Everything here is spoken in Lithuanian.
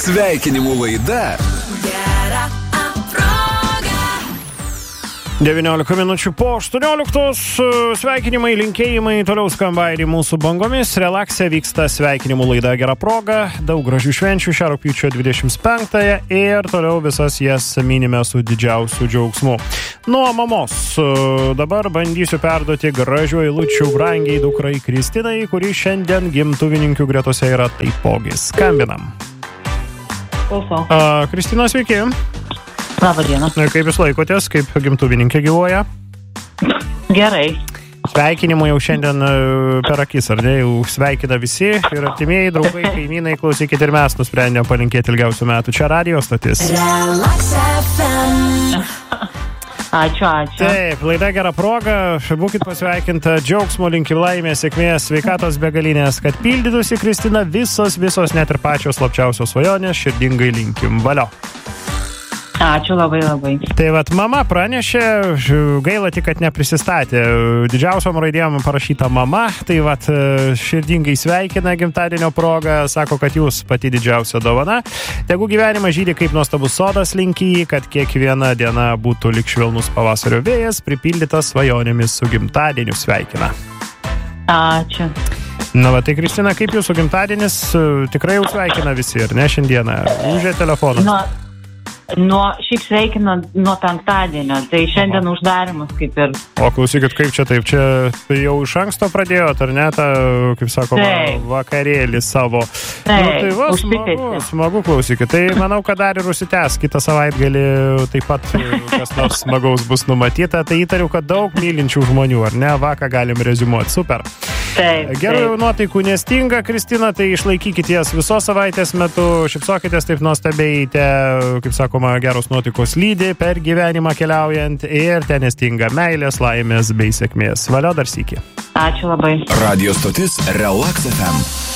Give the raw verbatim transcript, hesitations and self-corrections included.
Sveikinimų laida devyniolika minučių po aštuonioliktos. Sveikinimai, linkėjimai toliau skamba ir mūsų bangomis. Relaxe vyksta sveikinimų laida Gera proga. Daug gražių švenčių šią rugpjūčio dvidešimt penktąją ir toliau visas jas minime su didžiausiu džiaugsmu. Nuo mamos dabar bandysiu perduoti gražių eilučių brangiai dukrai Kristinai, kuri šiandien gimtuvininkių gretose yra taipogi. Skambinam. Klausau. A, Kristina, sveiki. Labą dieną. Kaip jūs laikotės, kaip gimtuvininkė gyvuoja? Gerai. Sveikinimų jau šiandien per akis, ar ne? Jau sveikina visi ir artimieji, draugai, kaimynai, klausykit ir mes nusprendėm palinkėti ilgiausių metų. Čia radio stotis. Ačiū, ačiū. Taip, laida Gera proga. Būkit pasveikinta, džiaugsmo, linkim laimės, sėkmės, sveikatos begalinės, kad pildytųsi Kristina visos, visos, net ir pačios slapčiausios svajonės, širdingai linkim. Valio. Ačiū labai labai. Tai vat mama pranešė, gaila tik, kad neprisistatė. Didžiausiom raidėm parašyta mama, tai vat širdingai sveikina gimtadienio progą, sako, kad jūs pati didžiausia dovana. Tegu gyvenimas žydi kaip nuostabus sodas linki, kad kiekviena diena būtų lyg švelnus pavasario vėjas, pripildytas svajonėmis su gimtadieniu sveikina. Ačiū. Na, va, tai Kristina, kaip jūsų gimtadienis? Tikrai jau sveikina visi, ar ne, šiandieną? Užė telefonas. Nuo, nuo šiaip sveikina nuo penktadienio, tai šiandien Aha. uždarimus kaip ir. O klausykit, kaip čia taip, čia jau iš anksto pradėjot, ar ne, tą, kaip sakoma, taip. Vakarėlį savo. Taip, nu, tai va, smagu, smagu, klausykit. Tai manau, kad dar ir užsitęs kitą savaitgalį taip pat kas nors smagaus bus numatyta. Tai įtariu, kad daug mylinčių žmonių, ar ne, vaką galim reziumuoti. Super. Taip, Gerų taip. nuotaikų nestinga, Kristina, tai išlaikykit jas visos savaitės metu, šipsokitės taip nuostabiai, te, kaip sakoma, geros nuotaikos lydi per gyvenimą keliaujant ir ten nestinga meilės, laimės bei sėkmės. Valio dar sykį. Ačiū labai. Radio stotis Relax F M.